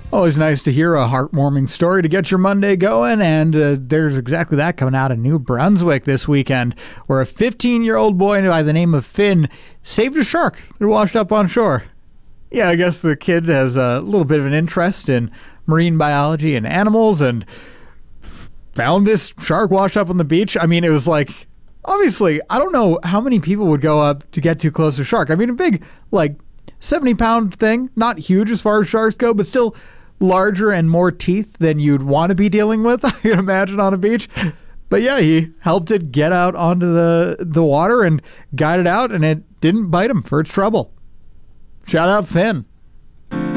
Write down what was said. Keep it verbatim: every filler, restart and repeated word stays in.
Always nice to hear a heartwarming story to get your Monday going, and uh, there's exactly that coming out of New Brunswick this weekend, where a fifteen-year-old boy by the name of Finn saved a shark that washed up on shore. Yeah, I guess the kid has a little bit of an interest in marine biology and animals, and found this shark washed up on the beach. I mean, it was like, obviously, I don't know how many people would go up to get too close to a shark. I mean, a big, like, seventy-pound thing, not huge as far as sharks go, but still larger and more teeth than you'd want to be dealing with, I can imagine, on a beach. But yeah, he helped it get out onto the, the water and got it out, and it didn't bite him for its trouble. Shout out Finn.